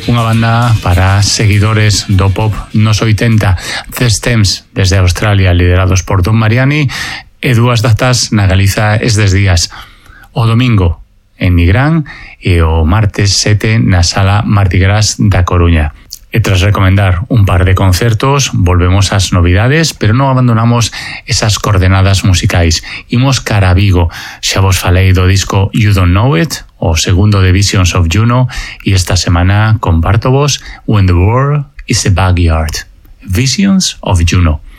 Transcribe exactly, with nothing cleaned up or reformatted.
unha banda para seguidores do pop nos oitenta. The Stems, desde Australia, liderados por Don Mariani, e dúas datas na Galiza estes días. O domingo en Nigrán e o martes sete na Sala Mardi Gras da Coruña. E tras recomendar un par de concertos, volvemos ás novidades, pero non abandonamos esas coordenadas musicais. Imos cara a Vigo. Xa vos falei do disco You Don't Know It, o segundo de Visions of Juno, e esta semana comparto vos When the World is a Backyard. Visions of Juno.